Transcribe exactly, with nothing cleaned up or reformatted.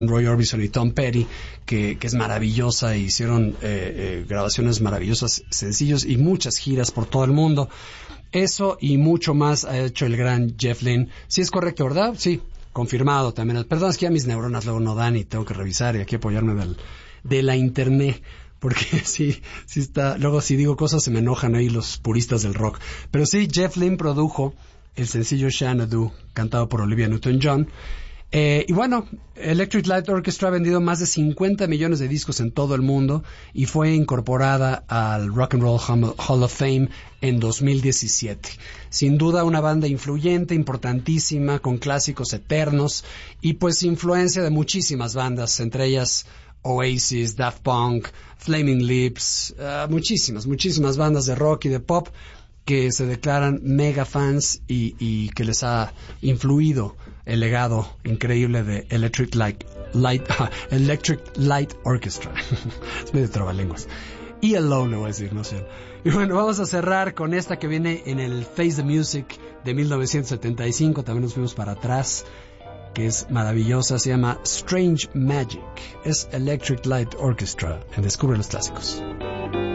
Roy Orbison y Tom Petty, que, que es maravillosa, e hicieron eh, eh, grabaciones maravillosas, sencillos y muchas giras por todo el mundo. Eso y mucho más ha hecho el gran Jeff Lynne. Sí es correcto, ¿verdad? Sí, confirmado también. Perdón, es que ya mis neuronas luego no dan y tengo que revisar y aquí apoyarme del, de la internet, porque sí, sí está, luego si digo cosas se me enojan ahí los puristas del rock. Pero sí, Jeff Lynne produjo el sencillo Xanadu, cantado por Olivia Newton-John. Eh, y bueno, Electric Light Orchestra ha vendido más de cincuenta millones de discos en todo el mundo y fue incorporada al Rock and Roll Hall of Fame en dos mil diecisiete. Sin duda una banda influyente, importantísima, con clásicos eternos y pues influencia de muchísimas bandas, entre ellas Oasis, Daft Punk, Flaming Lips, uh, muchísimas, muchísimas bandas de rock y de pop que se declaran mega fans y, y que les ha influido el legado increíble de Electric Light, Light, Electric Light Orchestra. Es medio trabalenguas. E L O le voy a decir, no sé. Y bueno, vamos a cerrar con esta que viene en el Face the Music de mil novecientos setenta y cinco. También nos fuimos para atrás, que es maravillosa. Se llama Strange Magic. Es Electric Light Orchestra en Descubre los Clásicos.